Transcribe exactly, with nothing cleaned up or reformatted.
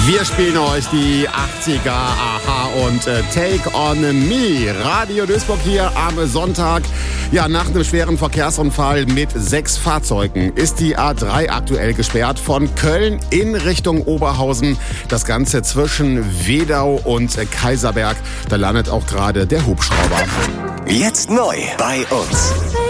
Wir spielen euch die achtziger, Aha und äh, Take on Me. Radio Duisburg hier am Sonntag. Ja, nach einem schweren Verkehrsunfall mit sechs Fahrzeugen ist die A drei aktuell gesperrt von Köln in Richtung Oberhausen. Das Ganze zwischen Wedau und äh, Kaiserberg. Da landet auch gerade der Hubschrauber. Jetzt neu bei uns.